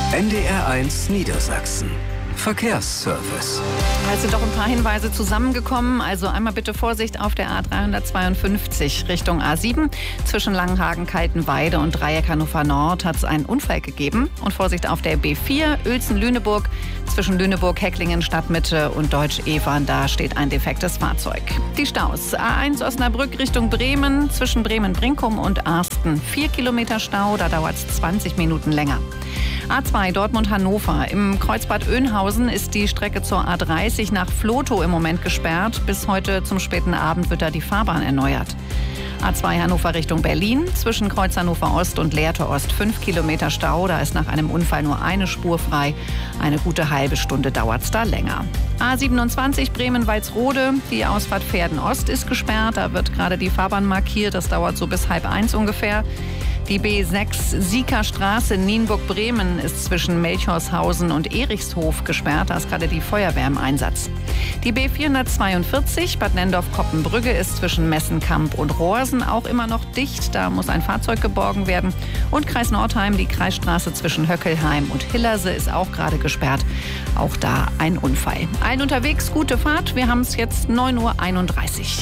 NDR1 Niedersachsen. Verkehrsservice. Es sind doch ein paar Hinweise zusammengekommen. Also einmal bitte Vorsicht auf der A352 Richtung A7. Zwischen Langenhagen, Kaltenweide und Dreieck Hannover Nord hat es einen Unfall gegeben. Und Vorsicht auf der B4 Uelzen-Lüneburg. Zwischen Lüneburg, Hecklingen, Stadtmitte und Deutsch-Evern, da steht ein defektes Fahrzeug. Die Staus. A1 Osnabrück Richtung Bremen. Zwischen Bremen-Brinkum und Arsten 4 Kilometer Stau. Da dauert es 20 Minuten länger. A2 Dortmund-Hannover. Im Kreuzbad Oeynhausen ist die Strecke zur A30 nach Vlotho im Moment gesperrt. Bis heute zum späten Abend wird da die Fahrbahn erneuert. A2 Hannover Richtung Berlin. Zwischen Kreuz Hannover Ost und Lehrte Ost 5 Kilometer Stau. Da ist nach einem Unfall nur eine Spur frei. Eine gute halbe Stunde dauert es da länger. A27 Bremen-Walsrode. Die Ausfahrt Pferden Ost ist gesperrt. Da wird gerade die Fahrbahn markiert. Das dauert so bis 12:30 ungefähr. Die B6 Sieker Straße Nienburg-Bremen ist zwischen Melchorshausen und Erichshof gesperrt. Da ist gerade die Feuerwehr im Einsatz. Die B442 Bad Nendorf-Koppenbrügge ist zwischen Messenkamp und Rohrsen auch immer noch dicht. Da muss ein Fahrzeug geborgen werden. Und Kreis Nordheim, die Kreisstraße zwischen Höckelheim und Hillerse ist auch gerade gesperrt. Auch da ein Unfall. Allen unterwegs gute Fahrt. Wir haben es jetzt 9:31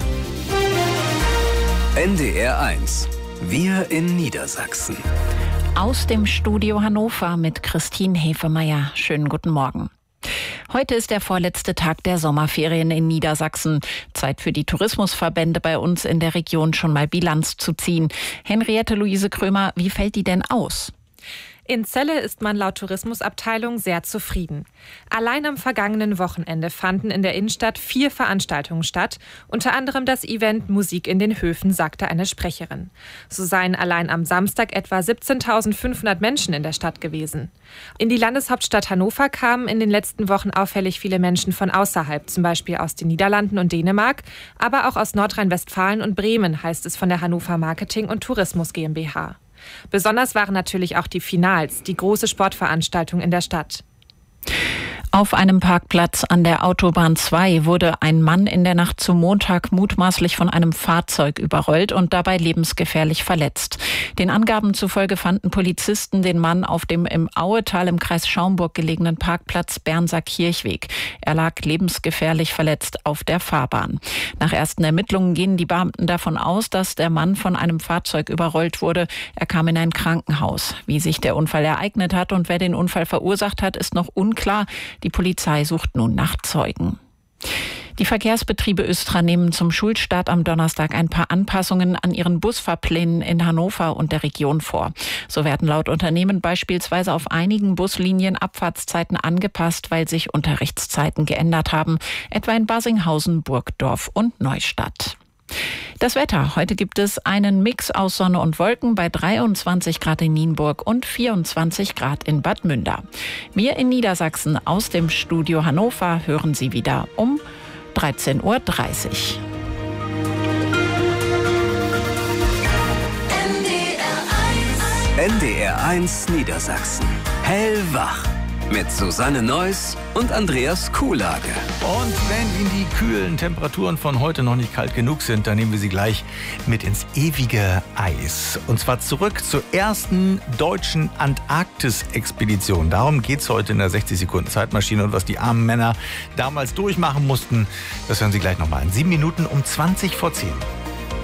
Uhr. NDR1. Wir in Niedersachsen. Aus dem Studio Hannover mit Christine Hefemeyer. Schönen guten Morgen. Heute ist der vorletzte Tag der Sommerferien in Niedersachsen. Zeit für die Tourismusverbände bei uns in der Region schon mal Bilanz zu ziehen. Henriette Luise Krömer, wie fällt die denn aus? In Celle ist man laut Tourismusabteilung sehr zufrieden. Allein am vergangenen Wochenende fanden in der Innenstadt 4 Veranstaltungen statt, unter anderem das Event Musik in den Höfen, sagte eine Sprecherin. So seien allein am Samstag etwa 17.500 Menschen in der Stadt gewesen. In die Landeshauptstadt Hannover kamen in den letzten Wochen auffällig viele Menschen von außerhalb, zum Beispiel aus den Niederlanden und Dänemark, aber auch aus Nordrhein-Westfalen und Bremen, heißt es von der Hannover Marketing und Tourismus GmbH. Besonders waren natürlich auch die Finals, die große Sportveranstaltung in der Stadt. Auf einem Parkplatz an der Autobahn 2 wurde ein Mann in der Nacht zum Montag mutmaßlich von einem Fahrzeug überrollt und dabei lebensgefährlich verletzt. Den Angaben zufolge fanden Polizisten den Mann auf dem im Auetal im Kreis Schaumburg gelegenen Parkplatz Bernser Kirchweg. Er lag lebensgefährlich verletzt auf der Fahrbahn. Nach ersten Ermittlungen gehen die Beamten davon aus, dass der Mann von einem Fahrzeug überrollt wurde. Er kam in ein Krankenhaus. Wie sich der Unfall ereignet hat und wer den Unfall verursacht hat, ist noch unklar. Die Polizei sucht nun nach Zeugen. Die Verkehrsbetriebe Östra nehmen zum Schulstart am Donnerstag ein paar Anpassungen an ihren Busfahrplänen in Hannover und der Region vor. So werden laut Unternehmen beispielsweise auf einigen Buslinien Abfahrtszeiten angepasst, weil sich Unterrichtszeiten geändert haben, etwa in Barsinghausen, Burgdorf und Neustadt. Das Wetter. Heute gibt es einen Mix aus Sonne und Wolken bei 23 Grad in Nienburg und 24 Grad in Bad Münder. Wir in Niedersachsen aus dem Studio Hannover hören Sie wieder um 13:30 Uhr. NDR1 Niedersachsen. Hellwach. Mit Susanne Neuss und Andreas Kuhlage. Und wenn Ihnen die kühlen Temperaturen von heute noch nicht kalt genug sind, dann nehmen wir Sie gleich mit ins ewige Eis. Und zwar zurück zur ersten deutschen Antarktis-Expedition. Darum geht es heute in der 60-Sekunden-Zeitmaschine. Und was die armen Männer damals durchmachen mussten, das hören Sie gleich nochmal in 7 Minuten um 20 vor 10.